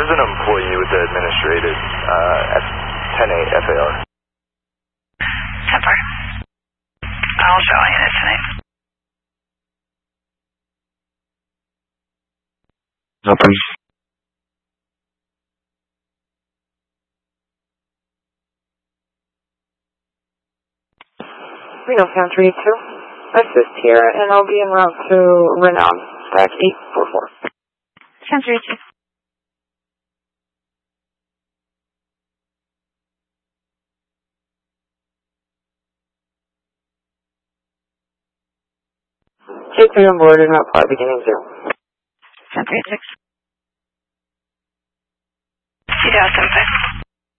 There's an employee with the administrative at 10-8 FAR. 10-4. I'll show you this tonight. Open. Reno Fan 32. Assist here, and I'll be en route to Renown, back 844. Fan 32. J3 on board, and not far, beginning 0. Fan 36. 2005.